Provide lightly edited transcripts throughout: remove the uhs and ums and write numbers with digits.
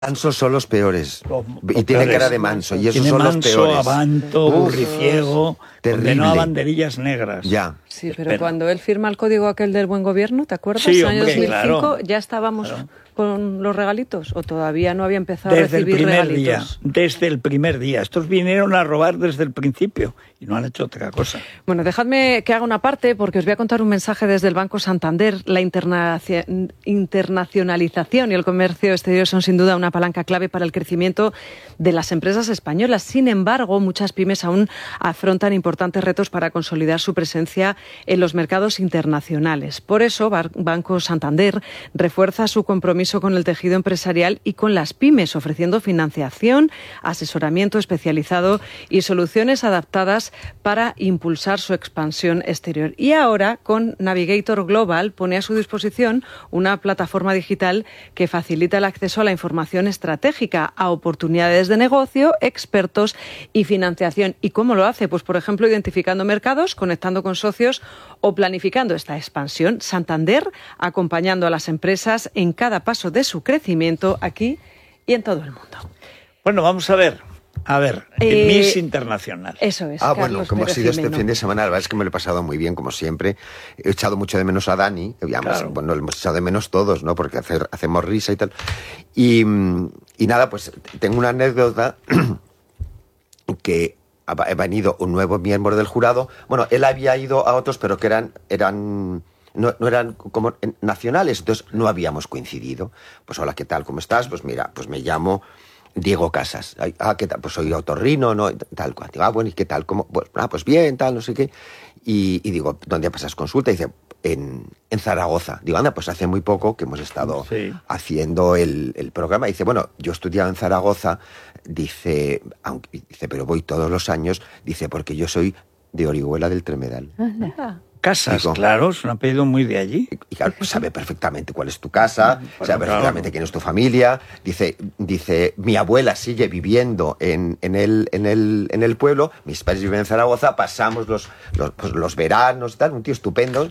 Mansos son los peores. Y tiene peores. cara de manso. Y esos Tiene son manso, los peores. Avanto, burriciego, terrible. condenó a banderillas negras. Ya. Sí, pero cuando él firma el código aquel del buen gobierno, ¿te acuerdas? Sí, En el año hombre, 2005 claro. ya estábamos con los regalitos, o todavía no había empezado Desde a el recibir primer regalitos. día, desde el primer día. Estos vinieron a robar desde el principio y no han hecho otra cosa. Bueno, dejadme que haga una parte porque os voy a contar un mensaje desde el Banco Santander. La internacionalización y el comercio exterior son sin duda una palanca clave para el crecimiento de las empresas españolas. Sin embargo, muchas pymes aún afrontan importantes retos para consolidar su presencia en los mercados internacionales. Por eso, Banco Santander refuerza su compromiso con el tejido empresarial y con las pymes, ofreciendo financiación, asesoramiento especializado y soluciones adaptadas para impulsar su expansión exterior. Y ahora, con Navigator Global, pone a su disposición una plataforma digital que facilita el acceso a la información estratégica, a oportunidades de negocio, expertos y financiación. ¿Y cómo lo hace? Pues, por ejemplo, identificando mercados, conectando con socios o planificando esta expansión. Santander, acompañando a las empresas en cada paso de su crecimiento aquí y en todo el mundo. Bueno, vamos a ver. Miss Internacional. Eso es. Bueno, como ha Pérez sido este Jimeno. fin de semana, la verdad es que me lo he pasado muy bien, como siempre. He echado mucho de menos a Dani, y además, Claro. bueno, lo hemos echado de menos todos, ¿no? Porque hacemos risa y tal. Y nada, pues tengo una anécdota que ha venido un nuevo miembro del jurado. Bueno, él había ido a otros, pero que no eran como nacionales, entonces no habíamos coincidido. Pues hola, ¿qué tal? ¿Cómo estás? Pues mira, pues me llamo Diego Casas. ¿Qué tal? Pues soy otorrino, ¿no? Tal cual. Digo, bueno, ¿y qué tal? ¿Cómo? Pues bien, tal, no sé qué. Y digo, ¿dónde pasas consulta? Y dice, en Zaragoza. Digo, anda, pues hace muy poco que hemos estado haciendo el programa. Dice, bueno, yo estudiaba en Zaragoza, dice, pero voy todos los años, dice, porque yo soy de Orihuela del Tremedal. Casas, Digo, claro, es un apellido muy de allí. Y claro, sabe perfectamente cuál es tu casa, sabe perfectamente quién es tu familia. Dice, mi abuela sigue viviendo en el pueblo, mis padres viven en Zaragoza, pasamos los veranos y tal, un tío estupendo,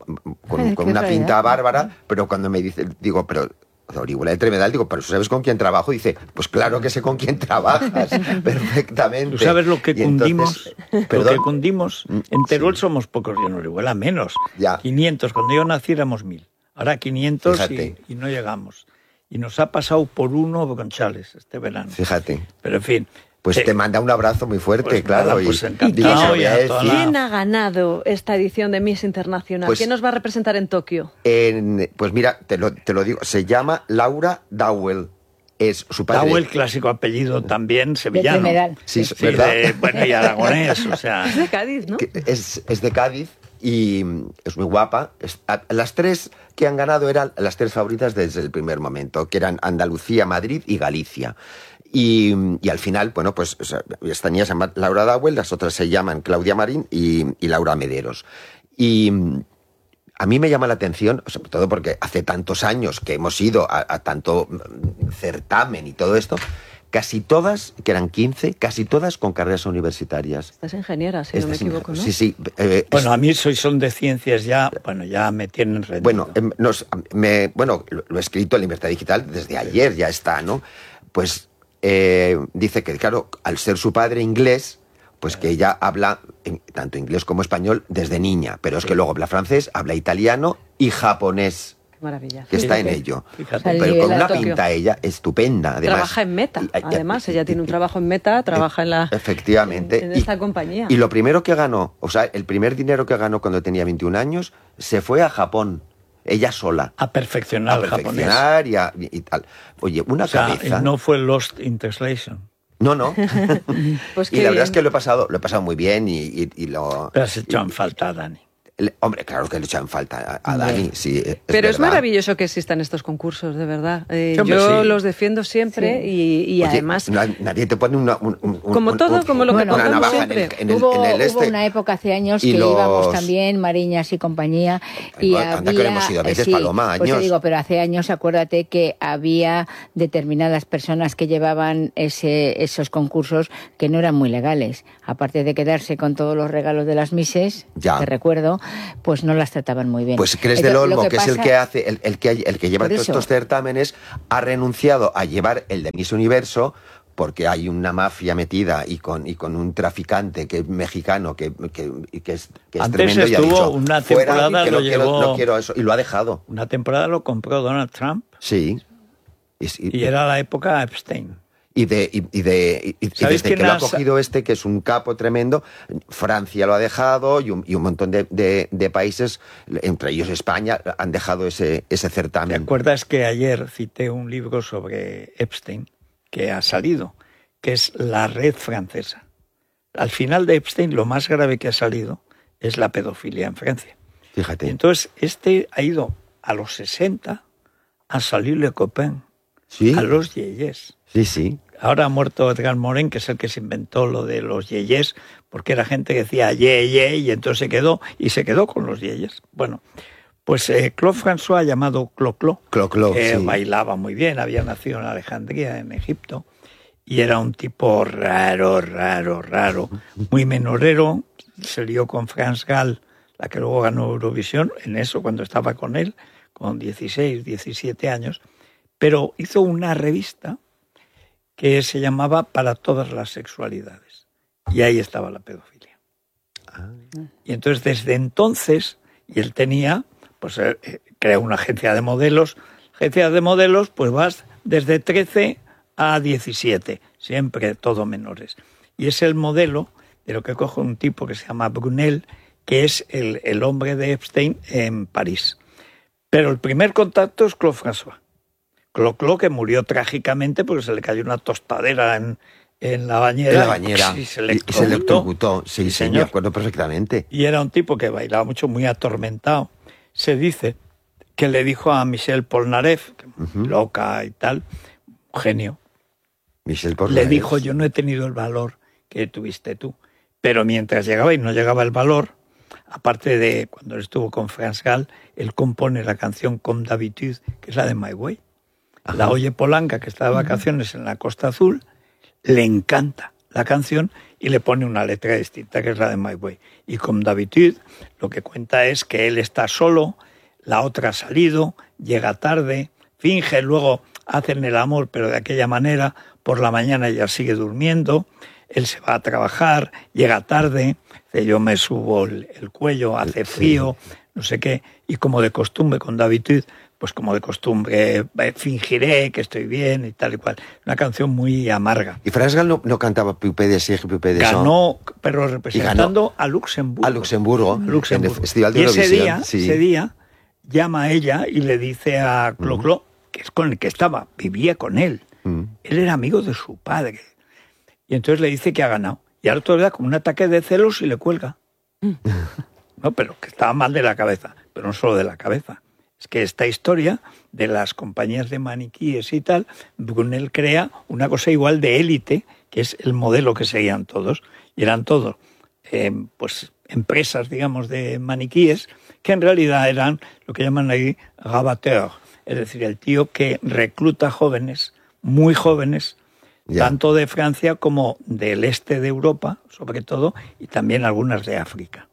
con una pinta bárbara, pero cuando me dice, digo, pero Orihuela del Tremedal, digo, pero ¿sabes con quién trabajo? Dice, pues claro que sé con quién trabajas, perfectamente. ¿Tú sabes lo que Y cundimos? entonces, Lo que cundimos. En Teruel sí. somos pocos y en Orihuela menos. Ya. 500. Cuando yo nací éramos 1000. Ahora 500 Fíjate. y no llegamos. Y nos ha pasado por uno González este verano. Fíjate. Pero en fin. Pues te manda un abrazo muy fuerte, Pues claro. nada, pues y encantado, y y a toda la- ¿Quién ha ganado esta edición de Miss Internacional? Pues- ¿Quién nos va a representar en Tokio? Pues mira, te lo digo, se llama Laura Dowell. Es su padre. Dowell, clásico apellido también sevillano. Tremedal. Sí, Sí, ¿verdad? bueno, y aragonés, o sea. Es de Cádiz, ¿no? Que es de Cádiz y es muy guapa. Las tres que han ganado eran las tres favoritas desde el primer momento, que eran Andalucía, Madrid y Galicia. Y al final, bueno, pues o sea, esta niña se llama Laura Dowell, las otras se llaman Claudia Marín y Laura Mederos. Y a mí me llama la atención, sobre todo porque hace tantos años que hemos ido a tanto certamen y todo esto, casi todas, que eran 15, casi todas con carreras universitarias. Estás ingeniera, si no me equivoco, ¿no? Sí, sí. Bueno, a mí son de ciencias ya, bueno, ya me tienen rendido. Bueno, lo he escrito en Libertad Digital desde ayer, ya está, ¿no? Pues dice que, claro, al ser su padre inglés, pues que ella habla tanto inglés como español desde niña, pero es que luego habla francés, habla italiano y japonés, Maravilla. que está en Fíjate, ello. fíjate. Pero nivel con de una Tokio. pinta ella estupenda, además. Trabaja en Meta, además. Ella tiene un trabajo en Meta, trabaja en la... Efectivamente. En esta compañía. Y lo primero que ganó, o sea, el primer dinero que ganó cuando tenía 21 años, se fue a Japón, ella sola. A perfeccionar A el japonés. perfeccionar y tal. Oye, una O sea, cabeza. no fue Lost in Translation. No. Pues Y qué la verdad bien. es que lo he pasado muy bien y lo... Pero has hecho en falta, Dani. Hombre, claro que le echan falta a Dani, sí. Pero es verdad. maravilloso que existan estos concursos, de verdad. hombre, Yo sí. los defiendo siempre y Oye, además... nadie te pone Como todo, como lo que una contamos navaja siempre. Hubo una época hace años y que los- íbamos también, Mariñas y compañía, y Anda, que lo hemos ido a veces, Paloma, pues te años. digo, pero hace años acuérdate que había determinadas personas que llevaban esos concursos que no eran muy legales. Aparte de quedarse con todos los regalos de las Misses, Ya. que recuerdo, pues no las trataban muy bien. Pues Cres del Olmo, que es el que hace, el que lleva todos estos certámenes, ha renunciado a llevar el de Miss Universo, porque hay una mafia metida y con un traficante mexicano que es Antes tremendo, y ha estuvo dicho, una fuera, temporada, que lo llevó, no quiero eso, y lo ha dejado. Una temporada lo compró Donald Trump. Sí. Y era la época Epstein. Y desde que lo ha cogido que es un capo tremendo, Francia lo ha dejado y un montón de países, entre ellos España, han dejado ese certamen. ¿Te acuerdas que ayer cité un libro sobre Epstein que ha salido, que es La Red Francesa? Al final de Epstein, lo más grave que ha salido es la pedofilia en Francia. Fíjate. Y entonces, ha ido a los 60 a salir Le Copain, ¿Sí? a los yeyes. Sí, sí. Ahora ha muerto Edgar Morin, que es el que se inventó lo de los yeyes, porque era gente que decía ye, y entonces se quedó con los yeyes. Bueno, pues Claude François, llamado Clo-Clo, que sí, bailaba muy bien, había nacido en Alejandría, en Egipto, y era un tipo raro, muy menorero. Se lió con France Gall, la que luego ganó Eurovisión, en eso, cuando estaba con él, con 16, 17 años, pero hizo una revista que se llamaba Para todas las sexualidades. Y ahí estaba la pedofilia. Y entonces, desde entonces, y él tenía, pues creó una agencia de modelos. Agencia de modelos, pues vas desde 13 a 17, siempre todo menores. Y es el modelo de lo que coge un tipo que se llama Brunel, que es el hombre de Epstein en París. Pero el primer contacto es Claude François. Clo-Clo, que murió trágicamente porque se le cayó una tostadera en la bañera. En la bañera. Y se electrocutó. Sí, me acuerdo perfectamente. Y era un tipo que bailaba mucho, muy atormentado. Se dice que le dijo a Michel Polnareff, loca y tal, un genio. Michel Polnareff. Le dijo, yo no he tenido el valor que tuviste tú. Pero mientras llegaba y no llegaba el valor, aparte de cuando estuvo con France Gall, él compone la canción Comme d'habitude, que es la de My Way. Ajá. La oye Polanca, que está de vacaciones en la Costa Azul, le encanta la canción y le pone una letra distinta, que es la de My Way. Y Comme d'habitude, lo que cuenta es que él está solo, la otra ha salido, llega tarde, finge, luego hacen el amor, pero de aquella manera, por la mañana ella sigue durmiendo, él se va a trabajar, llega tarde, yo me subo el cuello, hace frío, no sé qué, y como de costumbre, con d'habitude, pues como de costumbre, fingiré que estoy bien y tal y cual. Una canción muy amarga. ¿Y France Gall no cantaba Pupe de Siege, Pupe de Son? Ganó, pero representando a Luxemburgo. A Luxemburgo. En el Festival de y Eurovisión. ese día llama a ella y le dice a Clo-Clo, que es con el que estaba, vivía con él. Él era amigo de su padre. Y entonces le dice que ha ganado. Y al otro día, como un ataque de celos, y le cuelga. No, pero que estaba mal de la cabeza. Pero no solo de la cabeza. Es que esta historia de las compañías de maniquíes y tal, Brunel crea una cosa igual de élite, que es el modelo que seguían todos. Y eran todos, pues, empresas, digamos, de maniquíes, que en realidad eran lo que llaman ahí rabatteur. Es decir, el tío que recluta jóvenes, muy jóvenes, tanto de Francia como del este de Europa, sobre todo, y también algunas de África.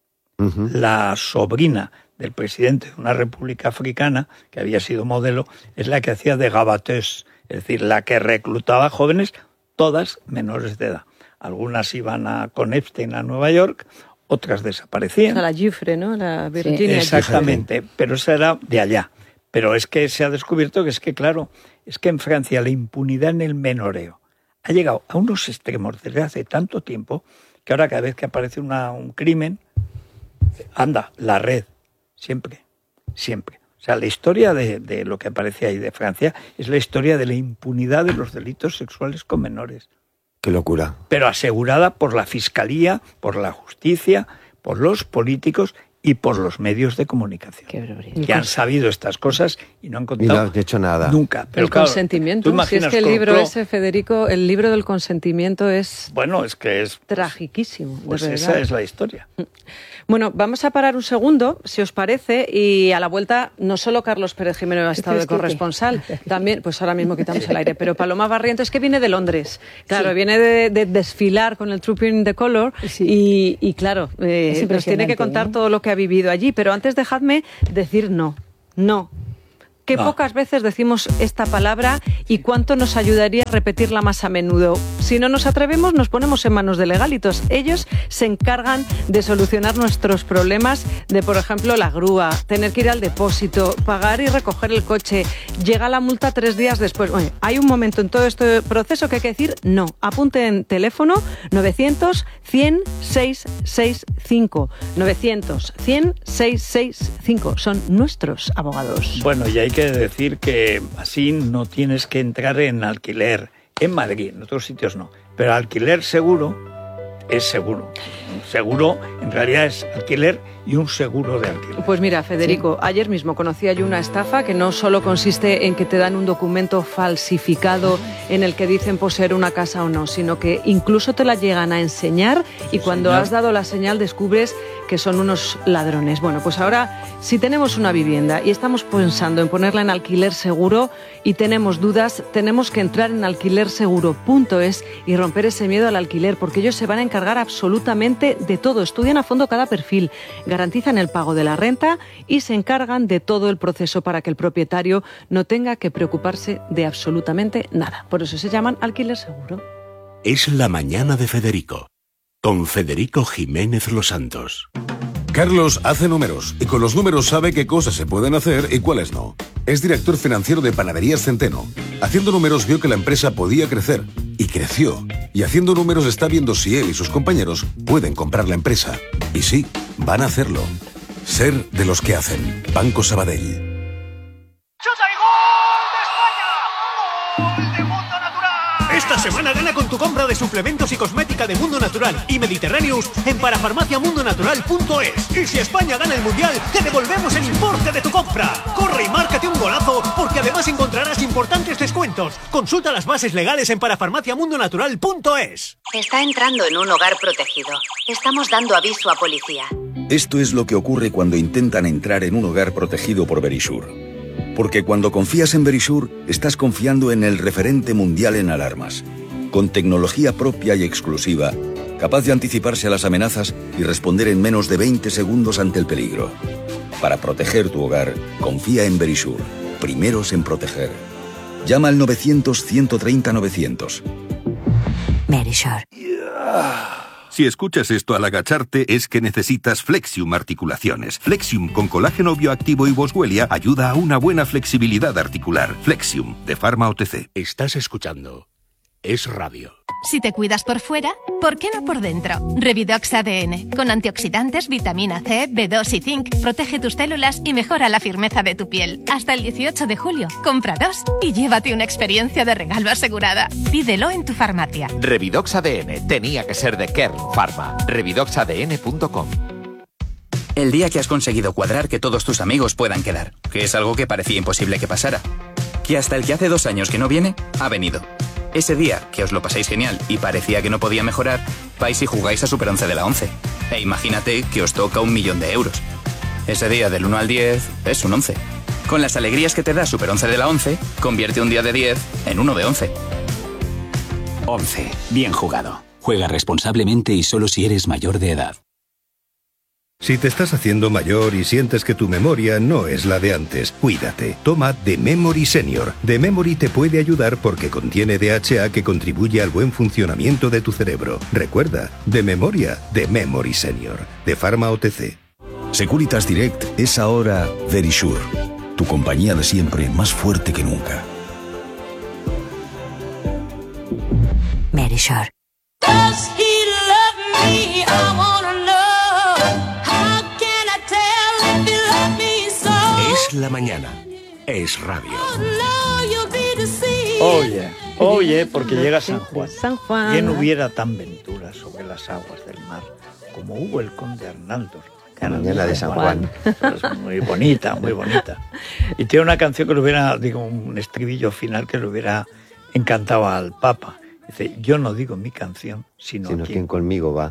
La sobrina del presidente de una república africana, que había sido modelo, es la que hacía de gabateuse, es decir, la que reclutaba jóvenes, todas menores de edad. Algunas iban con Epstein a Nueva York, otras desaparecían. O sea, la Giuffre, ¿no? La Virginia. Sí, exactamente, pero esa era de allá. Pero es que se ha descubierto que es que, claro, es que en Francia la impunidad en el menoreo ha llegado a unos extremos desde hace tanto tiempo que ahora cada vez que aparece un crimen, anda, la red, siempre. O sea, la historia de lo que aparece ahí de Francia es la historia de la impunidad de los delitos sexuales con menores. ¡Qué locura! Pero asegurada por la Fiscalía, por la Justicia, por los políticos y por los medios de comunicación. Que han sabido estas cosas y no han contado y no han hecho nada. Nunca. Pero el consentimiento, si es que el libro ese, Federico, el libro del consentimiento es... Bueno, es que es... tragiquísimo, pues de esa verdad. es la historia. Bueno, vamos a parar un segundo, si os parece, y a la vuelta no solo Carlos Pérez Jimeno ha estado de corresponsal, también, pues ahora mismo quitamos el aire, pero Paloma Barrientos, que viene de Londres, claro, viene de desfilar con el Trooping the Colour, y claro, nos tiene que contar todo lo que ha ha vivido allí. Pero antes dejadme decir no. Que pocas veces decimos esta palabra y cuánto nos ayudaría a repetirla más a menudo. Si no nos atrevemos, nos ponemos en manos de legalitos. Ellos se encargan de solucionar nuestros problemas de, por ejemplo, la grúa, tener que ir al depósito, pagar y recoger el coche. Llega la multa 3 días después. Bueno, hay un momento en todo este proceso que hay que decir no. Apunte en teléfono 900 100 665. 900 100 665. Son nuestros abogados. Bueno, y hay que decir que así no tienes que entrar en alquiler. En Madrid, en otros sitios no. Pero alquiler seguro es seguro. Seguro, en realidad, es alquiler y un seguro de alquiler. Pues mira, Federico, ayer mismo conocía yo una estafa que no solo consiste en que te dan un documento falsificado en el que dicen poseer una casa o no, sino que incluso te la llegan a enseñar y cuando has dado la señal descubres que son unos ladrones. Bueno, pues ahora, si tenemos una vivienda y estamos pensando en ponerla en alquiler seguro y tenemos dudas, tenemos que entrar en alquilerseguro.es y romper ese miedo al alquiler, porque ellos se van a encargar absolutamente de todo. Estudian a fondo cada perfil, garantizan el pago de la renta y se encargan de todo el proceso para que el propietario no tenga que preocuparse de absolutamente nada. Por eso se llaman alquiler seguro. Es la mañana de Federico, con Federico Jiménez Los Santos. Carlos hace números y con los números sabe qué cosas se pueden hacer y cuáles no. Es director financiero de Panaderías Centeno. Haciendo números vio que la empresa podía crecer y creció. Y haciendo números está viendo si él y sus compañeros pueden comprar la empresa. Y sí, van a hacerlo. Ser de los que hacen. Banco Sabadell. Esta semana gana con tu compra de suplementos y cosmética de Mundo Natural y Mediterráneos en parafarmaciamundonatural.es. Y si España gana el Mundial, te devolvemos el importe de tu compra. Corre y márcate un golazo, porque además encontrarás importantes descuentos. Consulta las bases legales en parafarmaciamundonatural.es. Está entrando en un hogar protegido. Estamos dando aviso a policía. Esto es lo que ocurre cuando intentan entrar en un hogar protegido por Verisure. Porque cuando confías en Verisure, estás confiando en el referente mundial en alarmas, con tecnología propia y exclusiva, capaz de anticiparse a las amenazas y responder en menos de 20 segundos ante el peligro. Para proteger tu hogar, confía en Verisure, primeros en proteger. Llama al 900-130-900. Verisure. Si escuchas esto al agacharte es que necesitas Flexium Articulaciones. Flexium con colágeno bioactivo y boswellia ayuda a una buena flexibilidad articular. Flexium, de Pharma OTC. Estás escuchando Es Radio. Si te cuidas por fuera, ¿por qué no por dentro? Revidox ADN, con antioxidantes, vitamina C, B2 y zinc, protege tus células y mejora la firmeza de tu piel. Hasta el 18 de julio, compra 2 y llévate una experiencia de regalo asegurada. Pídelo en tu farmacia. Revidox ADN, tenía que ser de Kern Pharma. Revidoxadn.com. El día que has conseguido cuadrar que todos tus amigos puedan quedar, que es algo que parecía imposible que pasara. Que hasta el que hace 2 años que no viene, ha venido. Ese día, que os lo pasáis genial y parecía que no podía mejorar, vais y jugáis a Super 11 de la 11. E imagínate que os toca 1.000.000 de euros. Ese día del 1 al 10 es un 11. Con las alegrías que te da Super 11 de la 11, convierte un día de 10 en uno de 11. 11. Bien jugado. Juega responsablemente y solo si eres mayor de edad. Si te estás haciendo mayor y sientes que tu memoria no es la de antes, cuídate. Toma The Memory Senior. The Memory te puede ayudar porque contiene DHA que contribuye al buen funcionamiento de tu cerebro. Recuerda, de memoria, The Memory Senior. De Pharma OTC. Securitas Direct es ahora Verisure. Tu compañía de siempre, más fuerte que nunca. Verisure. Es la mañana. Es Radio. Oye, porque llega San Juan. San Juan. ¿Quién hubiera tan ventura sobre las aguas del mar como hubo el conde Arnaldo? La mañana de San Juan. Es muy bonita, muy bonita. Y tiene una canción que le hubiera, un estribillo final que le hubiera encantado al Papa. Dice, yo no digo mi canción, sino quien conmigo va.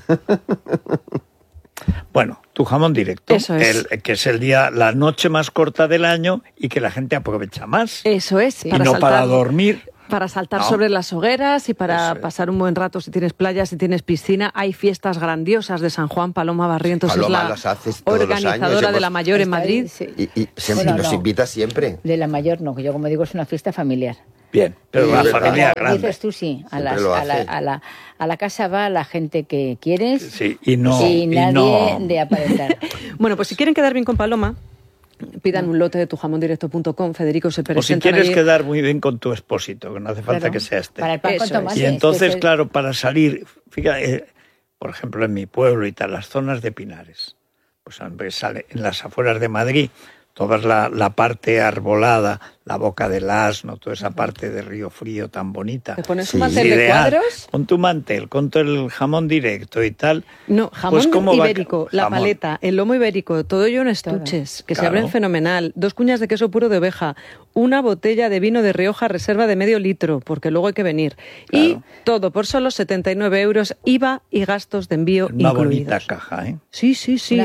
Bueno, tu jamón directo, Eso es. que es el día, la noche más corta del año y que la gente aprovecha más. Eso es. Y no para dormir. Para saltar sobre las hogueras y para pasar un buen rato si tienes playa, si tienes piscina. Hay fiestas grandiosas de San Juan. Paloma Barrientos Paloma es la organizadora de la Mayor en Madrid. Sí. Y nos invita siempre. De la Mayor no, que yo como digo es una fiesta familiar. Bien, pero la familia grande. Dices tú sí, a la casa va la gente que quieres, sí, y nadie de aparentar. Bueno, pues si quieren quedar bien con Paloma, pidan un lote de tujamondirecto.com. Federico se presenta. O si quieres quedar muy bien con tu expósito, que no hace falta que sea este. Para el pan con tomate. Y entonces, claro, para salir, fíjate, por ejemplo, en mi pueblo y tal, las zonas de pinares, pues sale en las afueras de Madrid, toda la parte arbolada, la Boca del Asno, toda esa parte de Río Frío tan bonita. ¿Te pones un mantel de cuadros? Con tu mantel, con todo el jamón directo y tal. No, jamón pues, ibérico, la paleta, el lomo ibérico, todo ello en estuches, que se abren fenomenal. 2 cuñas de queso puro de oveja, una botella de vino de Rioja reserva de medio litro, porque luego hay que venir. Claro. Y todo por solo 79 €, IVA y gastos de envío una incluidos. Bonita caja, ¿eh? Sí.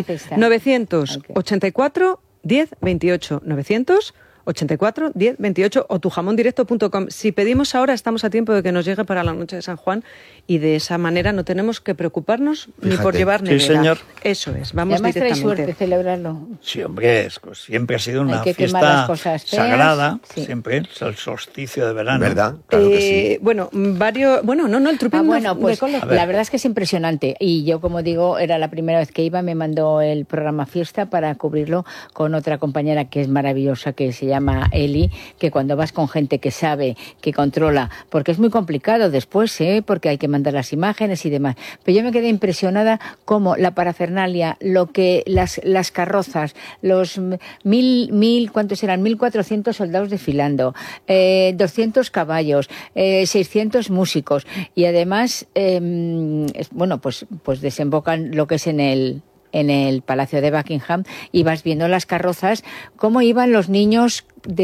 984 10 28 984 10 28 o tujamondirecto.com. Si pedimos ahora, estamos a tiempo de que nos llegue para la noche de San Juan y de esa manera no tenemos que preocuparnos ni por llevar nevera. Sí, señor. Eso es, vamos además directamente. Trae suerte celebrarlo. Sí, hombre, siempre ha sido una fiesta sagrada, siempre, es el solsticio de verano. ¿Verdad? Claro que sí. Bueno, el trupín. Pues la verdad es que es impresionante y yo, como digo, era la primera vez que iba, me mandó el programa Fiesta para cubrirlo con otra compañera que es maravillosa, que se llama Eli, que cuando vas con gente que sabe, que controla, porque es muy complicado después, porque hay que mandar las imágenes y demás, pero yo me quedé impresionada como la parafernalia, lo que las carrozas, los ¿cuántos eran? 1.400 soldados desfilando, 200 caballos, 600 músicos y además, pues desembocan lo que es en el Palacio de Buckingham y vas viendo las carrozas, cómo iban los niños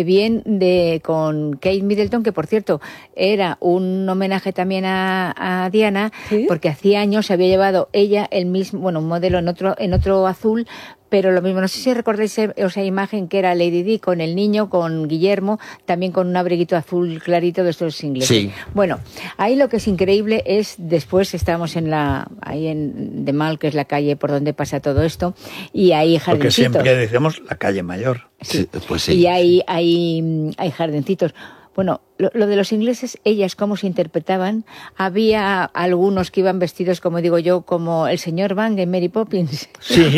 con Kate Middleton, que por cierto era un homenaje también a Diana, ¿sí? Porque hacía años se había llevado ella el mismo, un modelo en otro azul, pero lo mismo, no sé si recordáis esa imagen que era Lady Di con el niño, con Guillermo, también con un abriguito azul clarito de estos ingleses. Sí. Bueno, ahí lo que es increíble es, después estamos ahí en The Mall, que es la calle por donde pasa todo esto, y hay jardincitos. Porque siempre decimos la calle Mayor. Sí, pues sí. Y hay jardincitos. Bueno, lo de los ingleses, ellas cómo se interpretaban, había algunos que iban vestidos, como digo yo, como el señor Bang en Mary Poppins. Sí.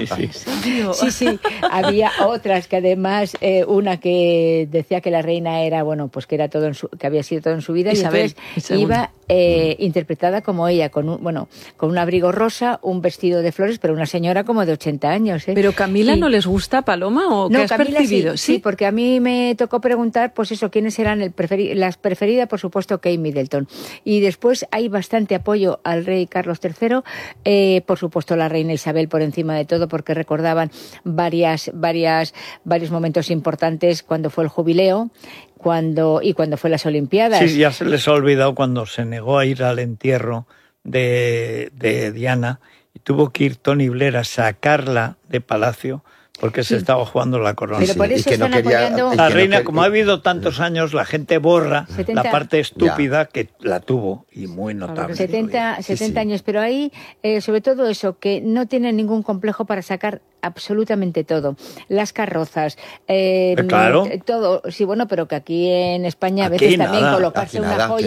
Sí, había otras que además, una que decía que la reina era, que era todo que había sido todo en su vida, Isabel, y entonces iba interpretada como ella, con un abrigo rosa, un vestido de flores, pero una señora como de 80 años. ¿Pero Camila no les gusta, Paloma, o qué has Camila percibido? Sí, porque a mí me tocó preguntar, pues eso, quiénes eran las preferidas, por supuesto, Kate Middleton. Y después hay bastante apoyo al rey Carlos III, por supuesto la reina Isabel por encima de todo, porque recordaban varios momentos importantes cuando fue el jubileo, cuando fue las Olimpiadas. Sí, ya se les ha olvidado cuando se negó a ir al entierro de Diana y tuvo que ir Tony Blair a sacarla de palacio porque se estaba jugando la corona. Pero por eso están apoyando... La reina, como ha habido tantos años, la gente borra la parte estúpida que la tuvo, y muy notable. 70 años, pero ahí, sobre todo eso, que no tienen ningún complejo para sacar absolutamente todo. Las carrozas, claro. Todo. Sí, pero que aquí en España a veces también colocarse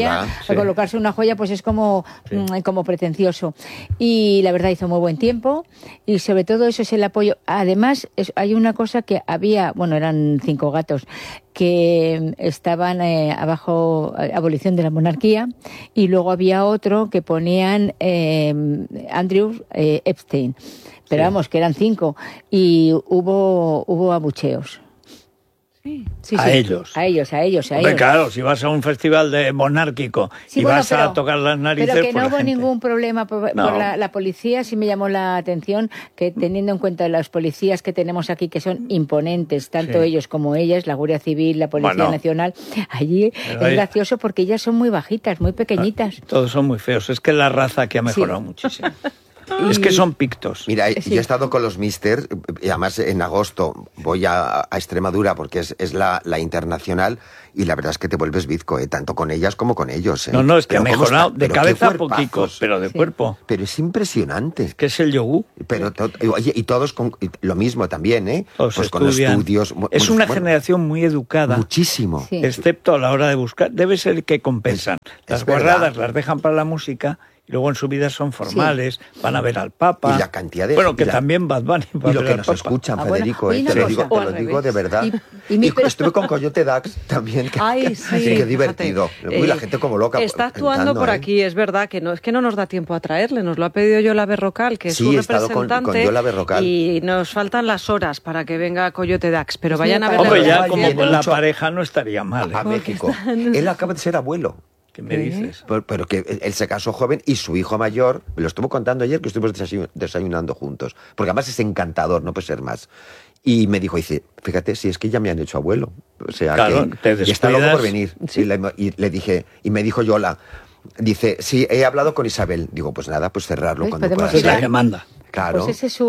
una joya, pues es como pretencioso. Y la verdad hizo muy buen tiempo, y sobre todo eso es el apoyo. Además, hay una cosa que había, eran 5 gatos que estaban abajo, abolición de la monarquía, y luego había otro que ponían Andrew Epstein, pero vamos, que eran 5, y hubo abucheos. A ellos. Hombre, claro, si vas a un festival de monárquico y vas a tocar las narices... Pero que no hubo ningún problema por la policía. Sí me llamó la atención que, teniendo en cuenta las policías que tenemos aquí, que son imponentes, tanto ellos como ellas, la Guardia Civil, la Policía Nacional, allí es gracioso porque ellas son muy bajitas, muy pequeñitas. Todos son muy feos. Es que la raza que ha mejorado muchísimo. Es que son pictos. Mira, yo he estado con los Mister, y además en agosto voy a Extremadura porque es la internacional, Y la verdad es que te vuelves bizco, tanto con ellas como con ellos. No, es que Pero ha ¿cómo mejorado está? de Pero cabeza qué poquito, cuerpazos. pero de cuerpo. Pero es impresionante. Es que es el yogur. Pero oye, y todos con lo mismo también, ¿eh? Todos pues con los estudian. estudios. Es una generación muy educada. Muchísimo. Sí. Excepto a la hora de buscar. Debe ser que compensan. Las verdad. guarradas las dejan para la música y luego en su vida son formales, van a ver al Papa. Y la cantidad de... Bueno, que y la- también Bad Bunny va Y a lo ver que al nos Papa. escuchan, bueno. Federico, Oye, te una lo digo, cosa. te lo digo de verdad. Y mi- Estuve con Coyote Dax también, que, Ay, sí, qué fíjate. divertido. Uy, la gente como loca. Está actuando cantando, por ¿eh? aquí, es verdad que no nos da tiempo a traerle, nos lo ha pedido Yola Berrocal, que es Sí, su he estado con representante, Yola Berrocal. y nos faltan las horas para que venga Coyote Dax, pero Sí, vayan a ver para- Hombre, la ya Igual como viene con la mucho pareja no estaría mal. A México. Él acaba de ser abuelo. ¿Qué me dices? Pero que él se casó joven y su hijo mayor, me lo estuvo contando ayer que estuvimos desayunando juntos, porque además es encantador, no puede ser más. Y me dijo, dice, fíjate, si es que ya me han hecho abuelo. O sea, Claro, que te y está loco por descuidas. venir. Sí, y le dije, y me dijo Yola, dice, sí, he hablado con Isabel. Digo, pues nada, pues cerrarlo ¿Ves? cuando Podemos puedas. Es la ir a- que manda. Claro. Pues ese es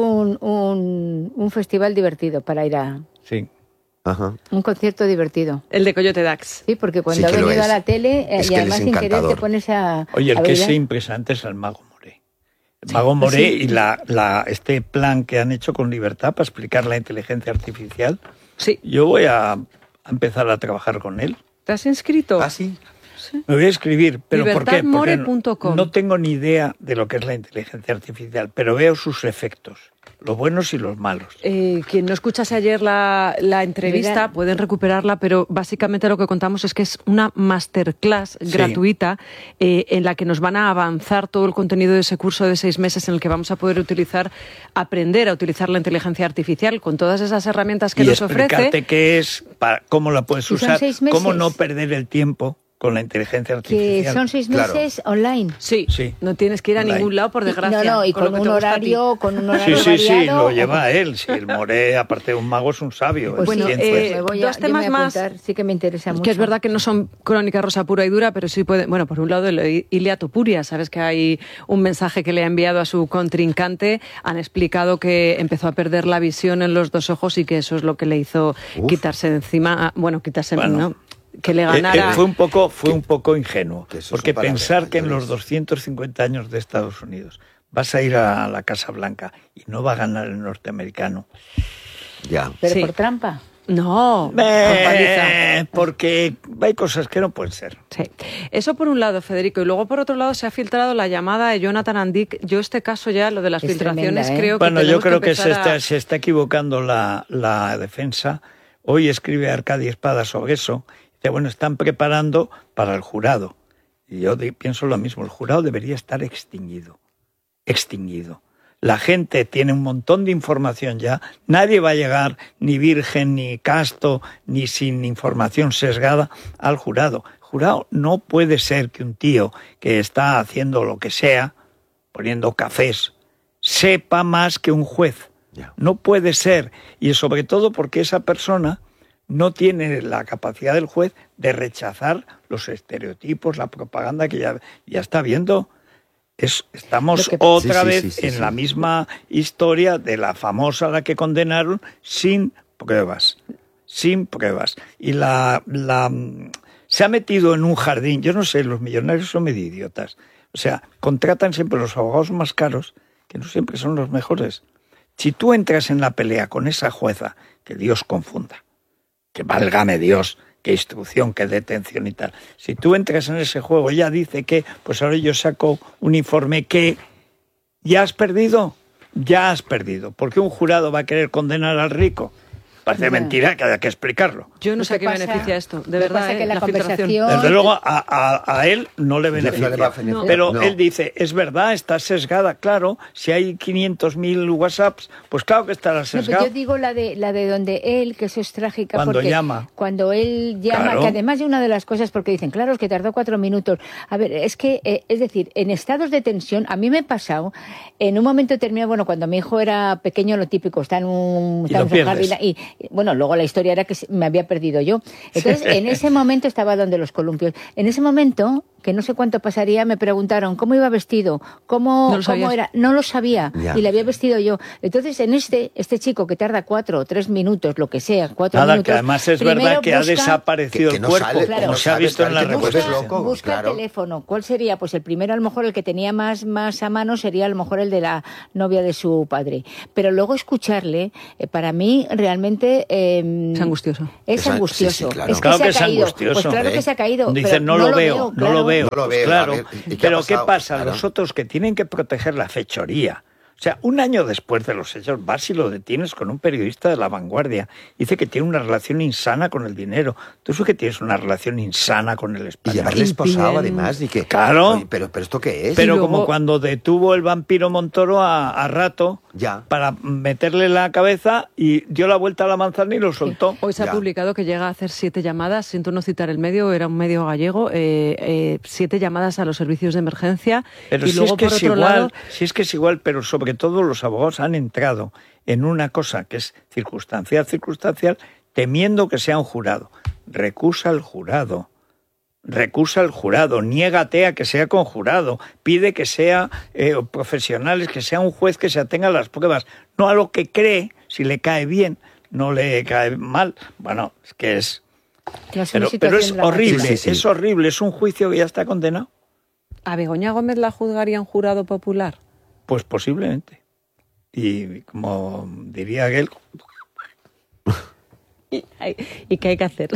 un festival divertido para ir a... Sí. Ajá. Un concierto divertido. El de Coyote Dax. Sí, porque cuando Sí ha que lo venido a es. la tele Es y que él además es sin querer te encantador. pones a... Oye, el a que bailar. es impresionante es el Mago Moré. El Mago Moré sí. y este plan que han hecho con Libertad para explicar la inteligencia artificial. Sí. Yo voy a empezar a trabajar con él. ¿Te has inscrito? Ah, sí. Me voy a escribir, pero ¿por qué? Porque Libertadmore.com. no tengo ni idea de lo que es la inteligencia artificial, pero veo sus efectos, los buenos y los malos. Quien no escuchase ayer la entrevista Mira. pueden recuperarla, pero básicamente lo que contamos es que es una masterclass Sí. gratuita en la que nos van a avanzar todo el contenido de ese curso de 6 meses en el que vamos a poder aprender a utilizar la inteligencia artificial con todas esas herramientas que Y nos ofrece. explicarte qué es, cómo la puedes ¿Y son usar, 6 meses? cómo no perder el tiempo con la inteligencia artificial. Que son 6 Claro. meses online. Sí, Sí. no tienes que ir a Online. ningún lado, por desgracia. No, y con lo con que un te gusta a ti. horario, Sí, variado. lo lleva él. Sí, el Moré, aparte de un mago, es un sabio. Pues en Bueno, ciencias. me voy dos yo me voy temas a más. apuntar, sí que me interesa mucho. Que es verdad que no son crónica rosa pura y dura, pero sí pueden. Bueno, por un lado, Ilia Topuria, sabes que hay un mensaje que le ha enviado a su contrincante. Han explicado que empezó a perder la visión en los dos ojos y que eso es lo que le hizo quitarse de encima. Bueno, ¿no? Que le ganara. Fue un poco ingenuo, que eso porque son palabras pensar que en mayores. los 250 años de Estados Unidos vas a ir a la Casa Blanca y no va a ganar el norteamericano. Ya. Pero Sí. por trampa. No, con paliza. Porque hay cosas que no pueden ser. Sí. Eso por un lado, Federico. Y luego por otro lado se ha filtrado la llamada de Jonathan Andic. Yo este caso ya, lo de las Es filtraciones, tremenda, ¿eh? creo que Bueno, yo tenemos creo que empezar a- se está equivocando la defensa. Hoy escribe Arcadia Espada sobre eso. Dice, bueno, están preparando para el jurado. Y yo pienso lo mismo, el jurado debería estar extinguido. Extinguido. La gente tiene un montón de información ya. Nadie va a llegar ni virgen, ni casto, ni sin información sesgada al jurado. Jurado, no puede ser que un tío que está haciendo lo que sea, poniendo cafés, sepa más que un juez. Ya. No puede ser. Y sobre todo porque esa persona no tiene la capacidad del juez de rechazar los estereotipos, la propaganda que ya está viendo. Estamos Lo que- otra Sí, vez sí, sí, en sí. la misma historia de la famosa a la que condenaron sin pruebas. Sin pruebas. Y se ha metido en un jardín. Yo no sé, los millonarios son medio idiotas. O sea, contratan siempre los abogados más caros, que no siempre son los mejores. Si tú entras en la pelea con esa jueza, que Dios confunda, que válgame Dios, qué instrucción, qué detención y tal. Si tú entras en ese juego, ella dice que, pues ahora yo saco un informe que ya has perdido, porque un jurado va a querer condenar al rico. Parece Ya. mentira que haya que explicarlo. Yo no Lo sé a que qué pasa- beneficia esto, de lo que verdad, pasa que la filtración. conversación- Desde luego a él no le beneficia. No le va a beneficiar. Pero No. él dice, es verdad, está sesgada, claro. Si hay 500.000 WhatsApps, pues claro que estará No, pero sesgado. yo digo la de donde él, que eso es trágica. Cuando porque llama. Cuando él llama, Claro. que además de una de las cosas, porque dicen, claro, es que tardó 4 minutos. A ver, es que, es decir, en estados de tensión, a mí me ha pasado, en un momento determinado, bueno, cuando mi hijo era pequeño, lo típico, está en un Y lo pierdes. jardín, y bueno, luego la historia era que me había perdido yo. Entonces, en ese momento estaba donde los columpios. En ese momento, que no sé cuánto pasaría, me preguntaron cómo iba vestido, cómo era, no lo sabía, y le había vestido yo. Entonces, en este chico que tarda 4 o 3 minutos, lo que sea, 4 minutos... que además es verdad que ha desaparecido el cuerpo, sale, como se ha visto en la reportaje. Busca el teléfono. ¿Cuál sería? Pues el primero, a lo mejor, el que tenía más a mano sería a lo mejor el de la novia de su padre. Pero luego escucharle, para mí, realmente... es angustioso. Es angustioso. Sí, claro. Es que claro se que ha es caído. angustioso. Pues claro que se ha caído. Dice, pero no lo veo. Claro. Pero ¿qué pasa? Los otros que tienen que proteger la fechoría. O sea, un año después de los hechos, vas y lo detienes con un periodista de La Vanguardia. Dice que tiene una relación insana con el dinero. Tú sabes que tienes una relación insana con el español. Y llevarle esposado, además. Y que, claro. Oye, pero ¿esto qué es? Pero como cuando detuvo el vampiro Montoro a Rato para meterle la cabeza y dio la vuelta a la manzana y lo soltó. Hoy se ha publicado que llega a hacer 7 llamadas, siento no citar el medio, era un medio gallego, 7 llamadas a los servicios de emergencia. Pero y si luego, es que por es otro igual, lado... si es que es igual, pero sobre todo los abogados han entrado en una cosa que es circunstancial, temiendo que sea un jurado. Recusa el jurado, niégate a que sea con jurado, pide que sea profesionales, que sea un juez que se atenga a las pruebas, no a lo que cree, si le cae bien, no le cae mal. Bueno, es que es... Pero es horrible, es horrible, es un juicio que ya está condenado. ¿A Begoña Gómez la juzgaría un jurado popular? Pues posiblemente. Y como diría aquel... ¿Y qué hay que hacer?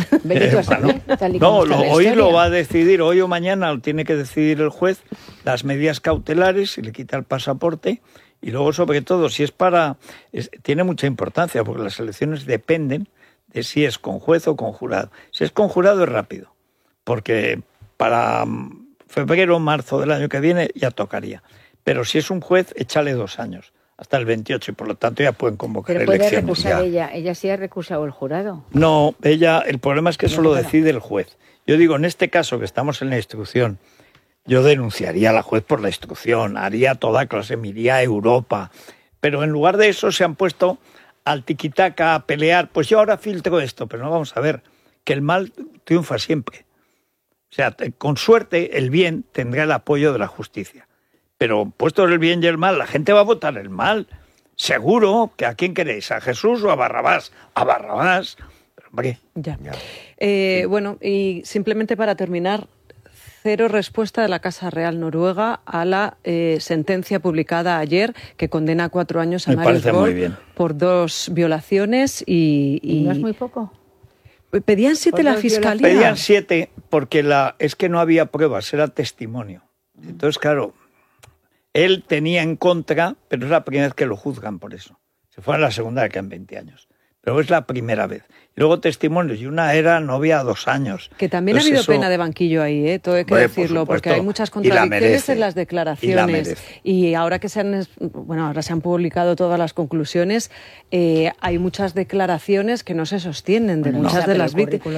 Hoy lo va a decidir, hoy o mañana tiene que decidir el juez las medidas cautelares, si le quita el pasaporte, y luego sobre todo si es tiene mucha importancia, porque las elecciones dependen de si es con juez o con jurado. Si es con jurado es rápido, porque para febrero o marzo del año que viene ya tocaría. Pero si es un juez, échale 2 años, hasta el 28, y por lo tanto ya pueden convocar elecciones. Pero puede recusar ella sí ha recusado el jurado. No, el problema es que eso lo decide el juez. Yo digo, en este caso que estamos en la instrucción, yo denunciaría a la juez por la instrucción, haría toda clase, me iría a Europa, pero en lugar de eso se han puesto al tiquitaca a pelear, pues yo ahora filtro esto, pero no, vamos a ver, que el mal triunfa siempre. O sea, con suerte el bien tendrá el apoyo de la justicia. Pero puesto el bien y el mal, la gente va a votar el mal. Seguro que ¿a quién queréis? ¿A Jesús o a Barrabás? A Barrabás. Pero, hombre. Ya. Bueno, y simplemente para terminar, 0 respuesta de la Casa Real Noruega a la sentencia publicada ayer que condena a 4 años a Marius Borg por 2 violaciones y... ¿No es muy poco? Pedían 7 la Fiscalía. Pedían 7 porque es que no había pruebas, era testimonio. Entonces, claro... Él tenía en contra, pero es la primera vez que lo juzgan por eso. Se fue a la segunda que en 20 años. Pero es la primera vez. Y luego testimonios, y una era novia a 2 años. Que también ha habido pena de banquillo ahí, todo hay que decirlo, porque hay muchas contradicciones en las declaraciones. Y ahora que se han publicado todas las conclusiones, hay muchas declaraciones que no se sostienen de muchas de las víctimas.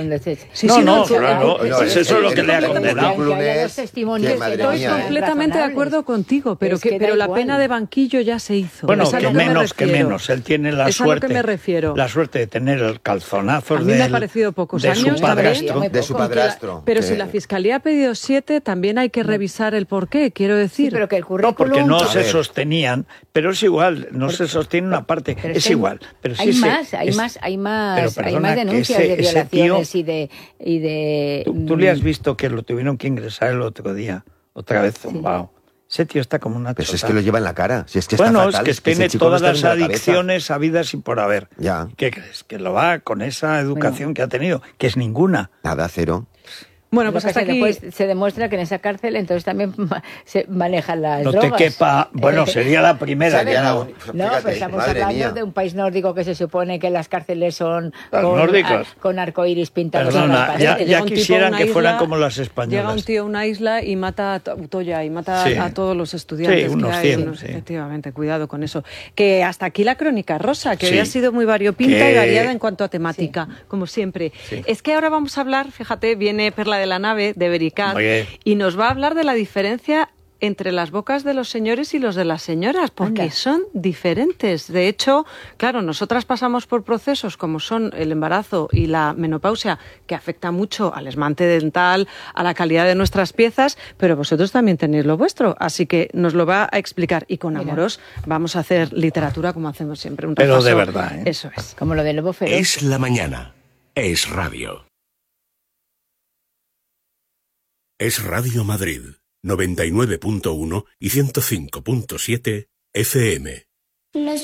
Eso es lo que le ha condenado. Estoy completamente de acuerdo contigo, pero la pena de banquillo ya se hizo. Bueno, que menos. Él tiene la suerte. Es a lo que me refiero. La suerte de tener el calzonazo me ha parecido pocos de años, de su padrastro. Pero si la Fiscalía ha pedido 7, también hay que revisar el porqué, quiero decir. Sí, pero que el currículum... No, porque no se sostenían, pero es igual, no se sostiene una parte, es igual. Pero sí hay más denuncias de violaciones y de... ¿Tú le has visto que lo tuvieron que ingresar el otro día, otra vez zumbao? Ese tío está como una Pero si es que lo lleva en la cara. Si es que bueno, está fatal, es que tiene todas las adicciones habidas y por haber. Ya. ¿Qué crees? Que lo va con esa educación que ha tenido, que es ninguna. Nada, 0. Bueno, pues hasta aquí... Después se demuestra que en esa cárcel entonces también se manejan las drogas. No te quepa... Bueno, sería la primera. No, pero estamos hablando de un país nórdico que se supone que las cárceles son con arcoíris pintados. Perdona, ya quisieran que fueran como las españolas. Llega un tío a una isla y mata a Utoya y mata a todos los estudiantes. Sí, unos 100. Efectivamente, cuidado con eso. Que hasta aquí la crónica rosa, que hoy ha sido muy variopinta y variada en cuanto a temática, como siempre. Sí. Es que ahora vamos a hablar, fíjate, viene Perla de la Nave, de Vericat, y nos va a hablar de la diferencia entre las bocas de los señores y los de las señoras, porque son diferentes. De hecho, claro, nosotras pasamos por procesos como son el embarazo y la menopausia, que afecta mucho al esmalte dental, a la calidad de nuestras piezas, pero vosotros también tenéis lo vuestro, así que nos lo va a explicar. Y con Amorós vamos a hacer literatura como hacemos siempre. Un repaso. Pero de verdad, ¿eh? Eso es. Como lo de Lobo Feroz. Es la mañana. Es radio. Es Radio Madrid, 99.1 y 105.7 FM.